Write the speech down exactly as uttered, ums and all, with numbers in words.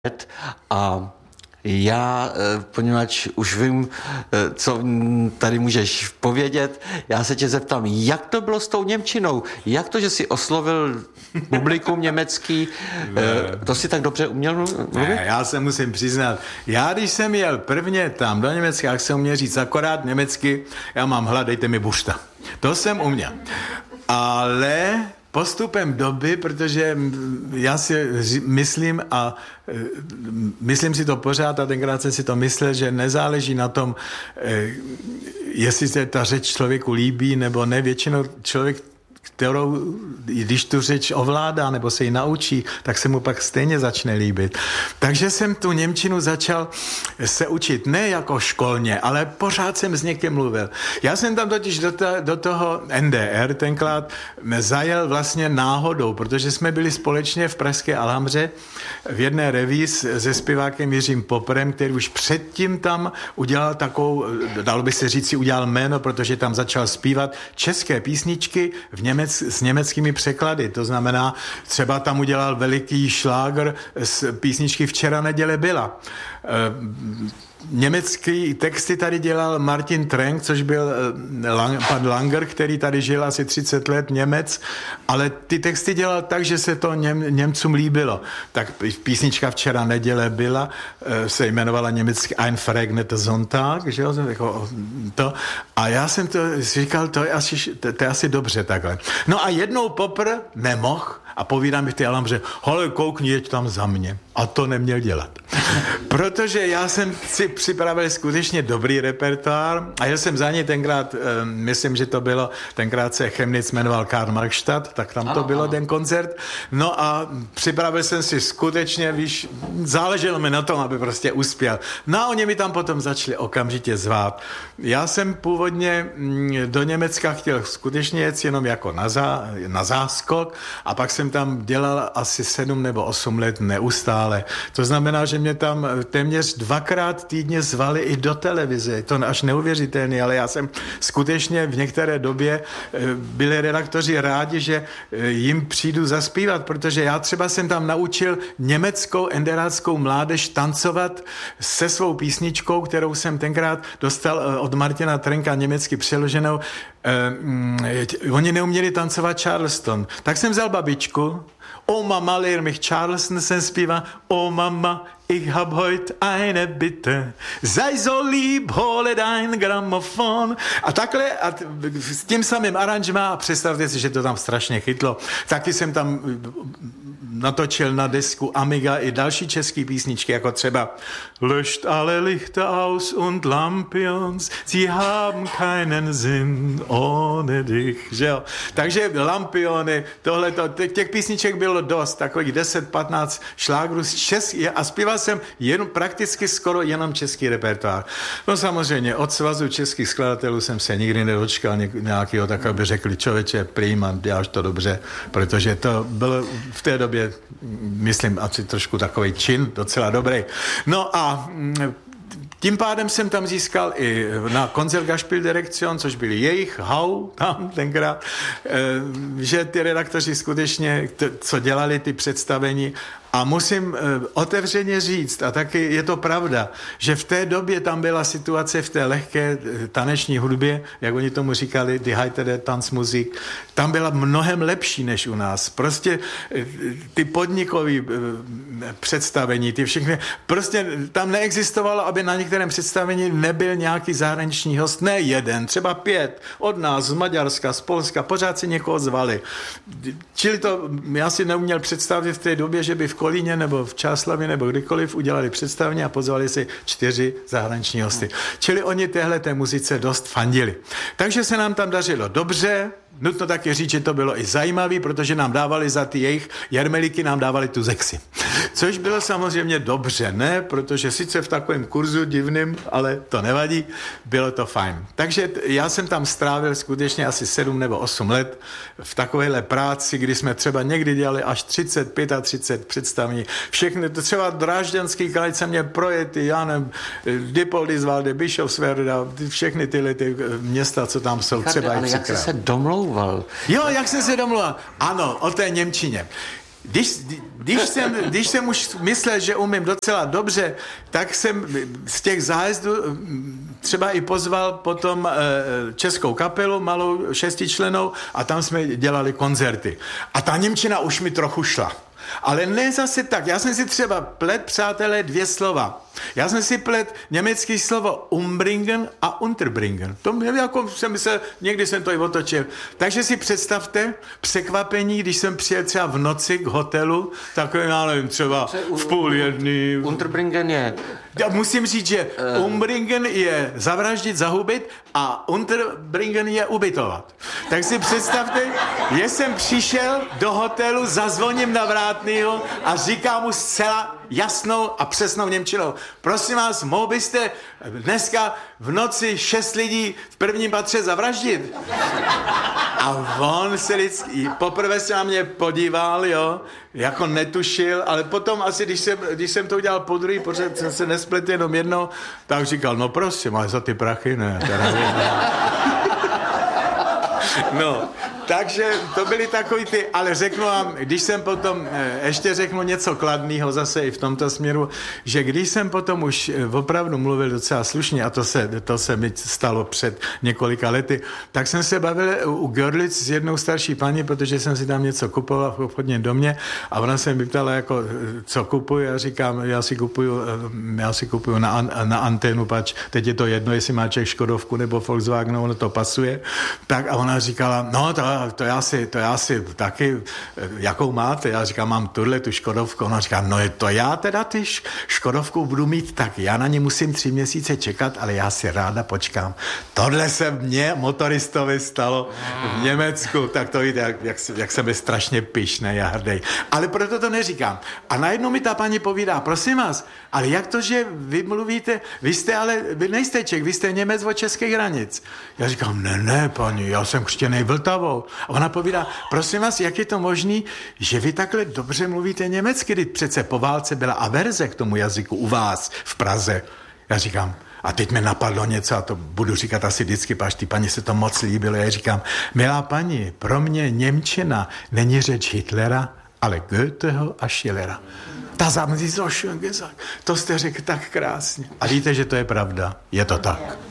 A já, poněvadž už vím, co tady můžeš povědět, já se tě zeptám, jak to bylo s tou němčinou? Jak to, že jsi oslovil publikum německý? To si tak dobře uměl mluvit? Ne, já se musím přiznat. Já, když jsem jel prvně tam do Německa, jak jsem uměl říct akorát německy, já mám hlad, dejte mi bušta. To jsem uměl. Ale postupem doby, protože já si myslím a myslím si to pořád a tenkrát jsem si to myslel, že nezáleží na tom, jestli se ta řeč člověku líbí nebo ne. Většinou člověk, kterou, když tu řeč ovládá nebo se ji naučí, tak se mu pak stejně začne líbit. Takže jsem tu němčinu začal se učit ne jako školně, ale pořád jsem s někým mluvil. Já jsem tam totiž do, ta, do toho N D R tenkrát zajel vlastně náhodou, protože jsme byli společně v pražské Alhambře v jedné reví se zpěvákem Jiřím Poprem, který už předtím tam udělal takovou, dalo by se říct si udělal jméno, protože tam začal zpívat české písničky v Němec, s německými překlady. To znamená, třeba tam udělal veliký šlágr z písničky Včera neděle byla. Německý texty tady dělal Martin Trenk, což byl Lang, pan Langer, který tady žil asi třicet let, Němec, ale ty texty dělal tak, že se to Něm, Němcům líbilo. Tak písnička Včera neděle byla, se jmenovala německy Ein verregneter Sonntag, že jo, jako to. A já jsem to říkal, to je asi, to, to je asi dobře takhle. No a jednou Popr nemohl a povídám mi v té Alhambře, hole, koukni, jeď tam za mě. A to neměl dělat. Protože já jsem si připravil skutečně dobrý repertoár a jel jsem za ní tenkrát, myslím, že to bylo, tenkrát se Chemnitz jmenoval Karl Marxstadt, tak tam to ano, bylo ano. Ten koncert. No a připravil jsem si skutečně, víš, záleželo mi na tom, aby prostě uspěl. No a oni mi tam potom začali okamžitě zvát. Já jsem původně do Německa chtěl skutečně jet jenom jako na, zá, na záskok a pak jsem tam dělal asi sedm nebo osm let neustále. To znamená, že mě tam téměř dvakrát týdně zvali i do televize. To až neuvěřitelné, ale já jsem skutečně v některé době byli redaktoři rádi, že jim přijdu zaspívat, protože já třeba jsem tam naučil německou enderáckou mládež tancovat se svou písničkou, kterou jsem tenkrát dostal od Martina Trenka německy přeloženou. Eh, oni neuměli tancovat Charleston. Tak jsem vzal babičku, O Mama, leer mich Charleston jsem zpívá, O Mama, ich hab heut eine Bitte, sei so lieb, hole dein Grammophon. A takhle, a t- s tím samým aranžmá, a představte si, že to tam strašně chytlo. Taky jsem tam natočil na desku Amiga i další české písničky, jako třeba Löscht alle Lichter aus und Lampions, sie haben keinen Sinn ohne dich, že jo. Takže Lampiony, tohleto, těch písniček bylo dost, takových deset patnáct šlágrů z český, a zpíval jsem jen, prakticky skoro jenom český repertoár. No samozřejmě, od Svazu českých skladatelů jsem se nikdy nedočkal nějakého, tak aby řekli, člověče, prýma, děláš to dobře, protože to bylo v té době, myslím, asi trošku takový čin, docela dobrý. No a tím pádem jsem tam získal i na Konzertgaspieldirektion, což byli jejich, Hau, tam tenkrát, že ty redaktoři skutečně, co dělali ty představení, a musím otevřeně říct, a taky je to pravda, že v té době tam byla situace v té lehké taneční hudbě, jak oni tomu říkali, die heitere Tanzmusik, tam byla mnohem lepší než u nás. Prostě ty podnikové představení, ty všechny, prostě tam neexistovalo, aby na některém představení nebyl nějaký zahraniční host, ne jeden, třeba pět, od nás, z Maďarska, z Polska, pořád si někoho zvali. Čili to, já si neuměl představit v té době, že by v Kolíně nebo v Čáslavě nebo kdykoliv udělali představení a pozvali si čtyři zahraniční hosty. Čili oni téhleté muzice dost fandili. Takže se nám tam dařilo dobře. Nutno taky říct, že to bylo i zajímavé, protože nám dávali za ty jejich jarmelíky, nám dávali tu zexy. Což bylo samozřejmě dobře, ne? Protože sice v takovém kurzu divným, ale to nevadí, bylo to fajn. Takže já jsem tam strávil skutečně asi sedm nebo osm let v takovéhle práci, kdy jsme třeba někdy dělali až třicet, třicet pět představení. Všechny, to třeba Drážďanský kraj se mě projety, já nevím, Dippoldiswalde, Bischofswerda, všechny tyhle ty města, co tam jsou, třeba i třikrát. Jak jsi se domlouval? Jo, jak jsem se domlouval? Ano, o té němčině. Když, když, jsem, když jsem už myslel, že umím docela dobře, tak jsem z těch zájezdů třeba i pozval potom českou kapelu, malou šestičlennou, a tam jsme dělali koncerty. A ta němčina už mi trochu šla. Ale ne zase tak. Já jsem si třeba plet, přátelé, dvě slova. Já jsem si plet německý slovo umbringen a unterbringen. To mě jako jsem myslel, někdy jsem to i otočil. Takže si představte překvapení, když jsem přijel třeba v noci k hotelu, takový, já nevím, třeba v půl jedný. Unterbringen je... Já musím říct, že uh. umbringen je zavraždit, zahubit a unterbringen je ubytovat. Tak si představte, že jsem přišel do hotelu, zazvoním na vrátnýho a říkám mu zcela jasnou a přesnou němčinou. Prosím vás, mohl byste dneska v noci šest lidí v prvním patře zavraždit? A on se vždycky, poprvé se na mě podíval, jo, jako netušil, ale potom asi, když jsem, když jsem to udělal po druhý, protože jsem se nesplet jenom jednou, tak říkal, no prosím, ale za ty prachy ne. Teda no, takže to byly takový ty, ale řeknu vám, když jsem potom, ještě řeknu něco kladného zase i v tomto směru, že když jsem potom už opravdu mluvil docela slušně, a to se, to se mi stalo před několika lety, tak jsem se bavil u Görlitz s jednou starší paní, protože jsem si tam něco kupoval v obchodním domě a ona se mi ptala, jako, co kupuji, a říkám, já si kupuju, já si kupuju na, na anténu, pač teď je to jedno, jestli má Čech Škodovku nebo Volkswagen, ono to pasuje, tak a ona říkala, no to, to já si, to já si taky, jakou máte? Já říkám, mám tuhle tu Škodovku. Ona říká, no je to já teda ty Škodovku budu mít, tak já na ně musím tři měsíce čekat, ale já si ráda počkám. Tohle se mně, motoristovi, stalo v Německu, tak to víte, jak, jak, jak jsem byl strašně pyšnej a hrdej. Ale proto to neříkám. A najednou mi ta paní povídá, prosím vás, ale jak to, že vy mluvíte, vy jste ale, vy nejste Čech, vy jste Němec od českých hranic. Já říkám, ne, ne, paní, já jsem křtěnej Vltavou. A ona povídá, prosím vás, jak je to možný, že vy takhle dobře mluvíte německy, když přece po válce byla averze k tomu jazyku u vás v Praze. Já říkám, a teď mi napadlo něco, a to budu říkat asi vždycky, páč ty paní se to moc líbilo. Já říkám, milá paní, pro mě němčina není řeč Hitlera, ale Goetheho a Schillera. Ta haben Sie so schön gesagt. To jste řekl tak krásně. A víte, že to je pravda. Je to tak.